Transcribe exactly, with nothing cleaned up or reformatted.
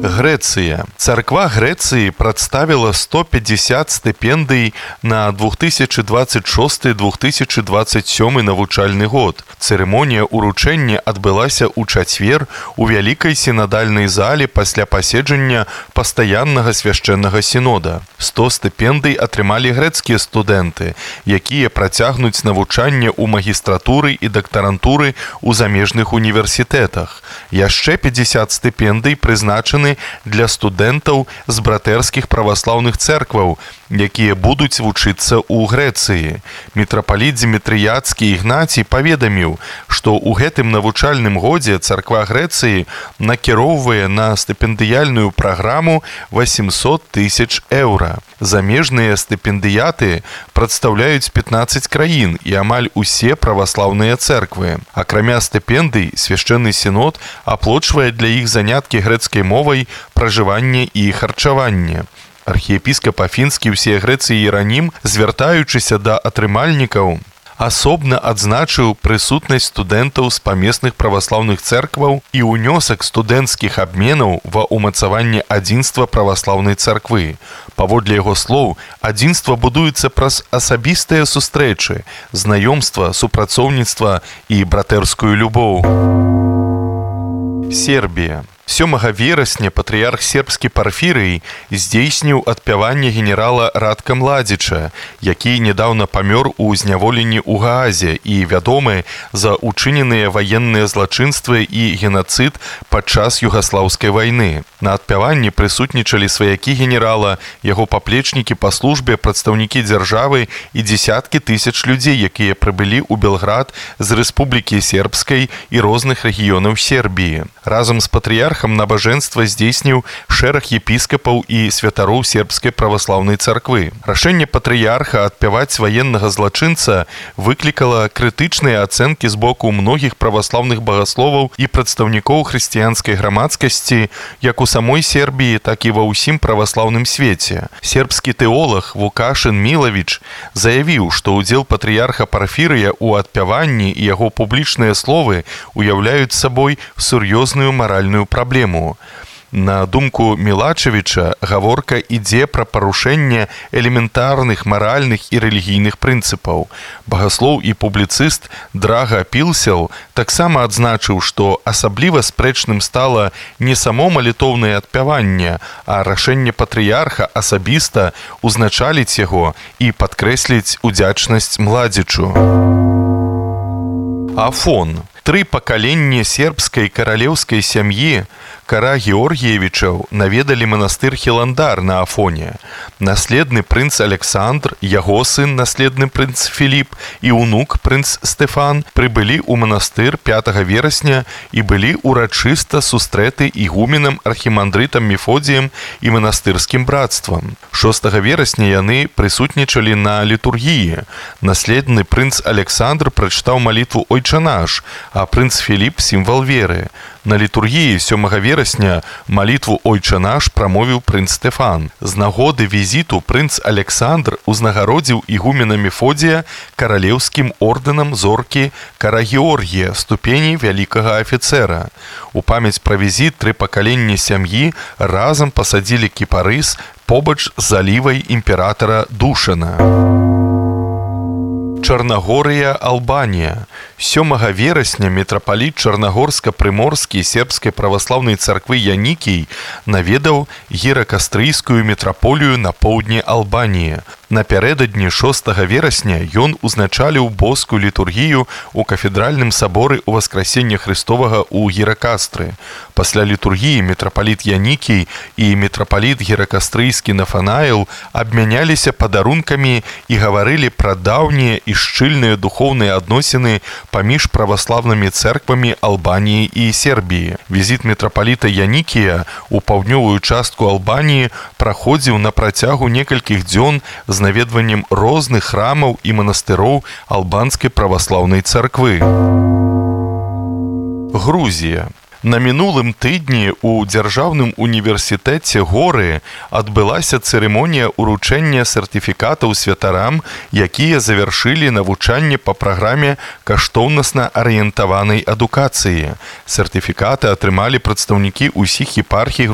Грэцыя. Царква Грэцыі прадставіла сто пятьдесят стыпендый на две тысячи двадцать шесты — две тысячи двадцать сёмы навучальны год. Цырымонія ўручэння адбылася ў чацвер у вялікай сінадальнай зале пасля паседжання пастаяннага свяшчэннага сінода. сто стыпендый атрымалі грэцкія студэнты, якія працягнуць навучанне ў магістратуры і дактарантуры ў замежных універсітэтах. Яшчэ пятьдесят стыпендый прызначаны для студэнтаў з братэрскіх праваслаўных цэркваў, якія будуць вучыцца ў Грэцыі. Мітрапаліт Дзімітрыяцкі Ігнацій паведаміў, што ў гэтым навучальным годзе царква Грэцыі накіроўвае на стыпендыяльную праграму восемьсот тысяч еўра. Замежныя стыпендыяты прадстаўляюць пятнаццаць краін і амаль усе праваслаўныя цэрквы. Акрамя стыпендый, свяшчэнны сінод аплочвае для іх заняткі грэцкай мовай, пражыванне і харчаванне. Архіепіскап Афінскі ўсей Грэцыі Іеранім, звяртаючыся да атрымальнікаў, асобна адзначыў прысутнасць студэнтаў з памесных праваслаўных цэркваў і ўнёсак студэнцкіх абменаў ва ўмацаванне адзінства праваслаўнай царквы. Паводле яго слоў, адзінства будуецца праз асабістыя сустрэчы, знаёмства, супрацоўніцтва і братэрскую любоў. Сербія. сёмага верасня патрыярх сербскі Парфірый здзейсніў адпяванне генерала Радка Младзіча, які недаўна памёр у зняволенні ў Гаазе і вядомы за учыненыя ваенныя злачынствы і генацыд падчас югаслаўскай вайны. На адпяванні прысутнічалі сваякі генерала, яго паплечнікі па службе, прадстаўнікі дзяржавы і дзесяткі тысяч людзей, якія прыбылі ў Белград з Рэспублікі Сербскай і розных рэгіёнаў Сербіі. Разам з патрыярхам набажэнства здзейсніў шэраг епіскапаў і святароў сербскай праваслаўнай царквы. Рашэнне патрыярха адпяваць ваеннага злачынца выклікала крытычныя ацэнкі з боку многіх праваслаўных багасловаў і прадстаўнікоў хрысціянскай грамадскасці, як у самой Сербіі, так і ва ўсім праваслаўным свеце. Сербскі тэолаг Вукашын Мілавіч заявіў, што ўдзел патрыярха Парфірыя ў адпяванні і яго публічныя словы уяўляюць сабой сур'ёзную маральную праблему. Проблему. На думку Мілачевіча, гаворка ідзе пра парушэнне элементарных маральных і рэлігійных прынцыпаў. Багаслоў і публіцыст Драга Пілсел таксама адзначыў, што асабліва спрэчным стала не само малітоўнае адпяванне, а рашэнне патрыярха асабіста узначаліць яго і падкрэсліць удзячнасць Младзічу. Афон. Тры пакаленні сербскай каралеўскай сям'і Кара Георгіевічаў наведалі манастыр Хіландар на Афоне. Наследны прынц Александр, яго сын, наследны прынц Філіп і ўнук прынц Стэфан прыбылі ў манастыр пятага верасня і былі урачыста сустрэты ігуменам архімандрытам Мефодіем і манастырскім братствам. шостага верасня яны прысутнічалі на літургіі. Наследны прынц Александр прачытаў малітву «Ойчэ наш», а прынц Філіп – сімвал веры. На літургіі сёмага верасня малітву «Ойчэ наш» прамовіў прынц Стэфан. З нагоды візіту прынц Александр узнагародзіў ігумена Мефодія каралеўскім ордэнам зоркі Кара Георгія, ступені вялікага афіцэра. У памяць пра візіт тры пакаленні сям'і разам пасадзілі кіпарыс побач з залівай імператара Душана. Чарнагорыя, Албанія. сёмага верасня мітрапаліт Чарнагорска-Прыморскі сербскай праваслаўнай царквы Янікій наведаў гіракастрыйскую мітраполію на поўдні Албаніі. Напярэдадні шостага верасня ён узначаліў боскую літургію ў кафедральным саборы ў Васкрасення Христовага ў Гіракастры. Пасля літургіі мітрапаліт Янікій і мітрапаліт гіракастрыйскі Нафанаіл абмяняліся падарункамі і гаварылі пра даўнія і шчыльныя духоўныя адносіны паміж праваслаўнымі цэрквамі Албаніі і Сербіі. Візіт мітрапаліта Янікія ў паўднёвую частку Албаніі праходзіў на працягу некалькіх дзён з наведваннем розных храмаў і манастыроў албанскай праваслаўнай царквы. Грузія. На мінулым тыдні ў Дзяржаўным універсітэце Горы адбылася цырымонія ўручэння сертыфікатаў святарам, якія завяршылі навучанне па праграме каштоўнасна арыентаванай адукацыі. Сертыфікаты атрымалі прадстаўнікі ўсіх епархій